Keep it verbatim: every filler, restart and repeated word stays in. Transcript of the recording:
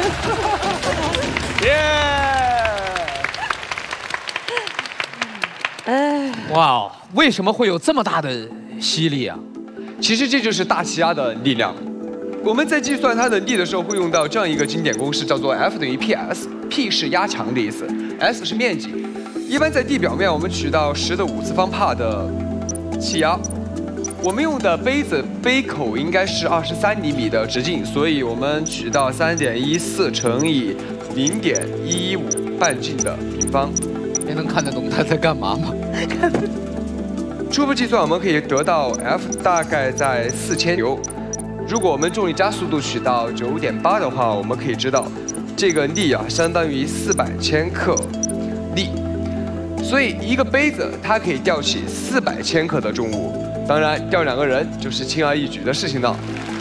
耶！ 哎， 哇，为什么会有这么大的吸力啊？ 其实这就是大气压的力量。我们在计算它的力的时候，会用到这样一个经典公式，叫做 F 等于 Ps。P 是压强的意思 ，S 是面积。一般在地表面，我们取到十的五次方帕的气压。我们用的杯子杯口应该是二十三厘米的直径，所以我们取到三点一四乘以零点一一五半径的平方。 你能看得懂他在干嘛吗？ 初步计算，我们可以得到 F 大概在四千牛。如果我们重力加速度取到九点八的话，我们可以知道，这个力啊相当于四百千克力。所以一个杯子它可以吊起四百千克的重物，当然吊两个人就是轻而易举的事情了。